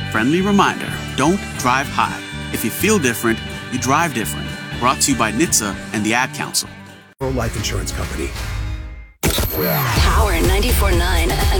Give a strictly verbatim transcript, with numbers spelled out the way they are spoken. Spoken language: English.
Friendly reminder, don't drive high. If you feel different, you drive different. Brought to you by N H T S A and the Ad Council. Life Insurance Company. Power ninety-four point nine and